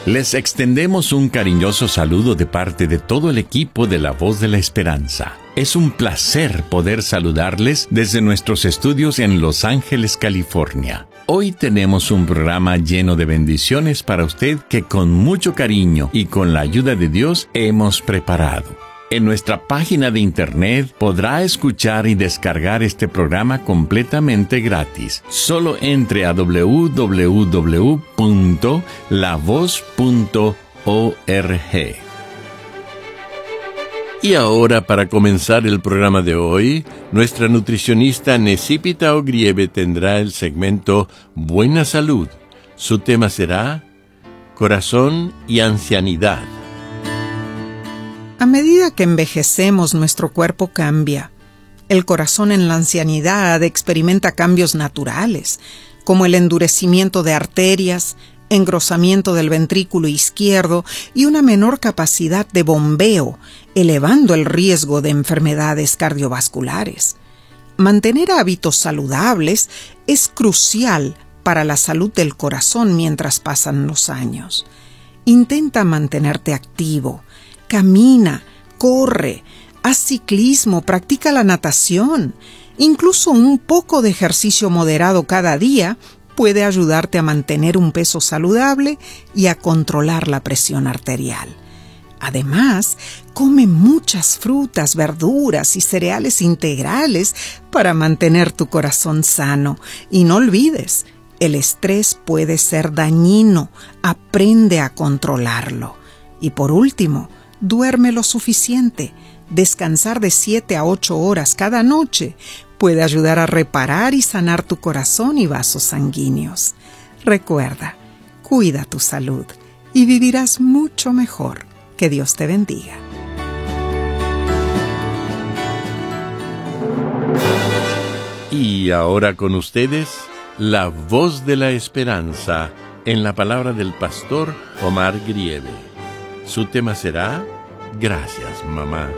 Les extendemos un cariñoso saludo de parte de todo el equipo de La Voz de la Esperanza. Es un placer poder saludarles desde nuestros estudios en Los Ángeles, California. Hoy tenemos un programa lleno de bendiciones para usted que con mucho cariño y con la ayuda de Dios hemos preparado. En nuestra página de internet podrá escuchar y descargar este programa completamente gratis. Solo entre a www.lavoz.org. Y ahora, para comenzar el programa de hoy, nuestra nutricionista Necipita Ogrieve tendrá el segmento Buena Salud. Su tema será Corazón y Ancianidad. A medida que envejecemos, nuestro cuerpo cambia. El corazón en la ancianidad experimenta cambios naturales, como el endurecimiento de arterias, engrosamiento del ventrículo izquierdo y una menor capacidad de bombeo, elevando el riesgo de enfermedades cardiovasculares. Mantener hábitos saludables es crucial para la salud del corazón mientras pasan los años. Intenta mantenerte activo. Camina, corre, haz ciclismo, practica la natación. Incluso un poco de ejercicio moderado cada día puede ayudarte a mantener un peso saludable y a controlar la presión arterial. Además, come muchas frutas, verduras y cereales integrales para mantener tu corazón sano. Y no olvides, el estrés puede ser dañino. Aprende a controlarlo. Y por último, duerme lo suficiente. Descansar de 7 a 8 horas cada noche puede ayudar a reparar y sanar tu corazón y vasos sanguíneos. Recuerda, cuida tu salud y vivirás mucho mejor. Que Dios te bendiga. Y ahora con ustedes, La Voz de la Esperanza, en la palabra del pastor Omar Grieve. Su tema será Gracias, mamá.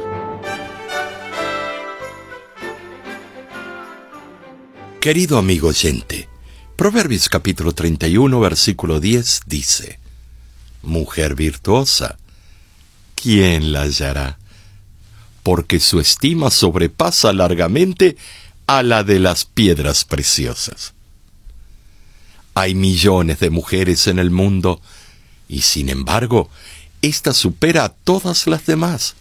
Querido amigo oyente, Proverbios capítulo 31, versículo 10 dice: Mujer virtuosa, ¿quién la hallará? Porque su estima sobrepasa largamente a la de las piedras preciosas. Hay millones de mujeres en el mundo y, sin embargo, esta supera a todas las demás.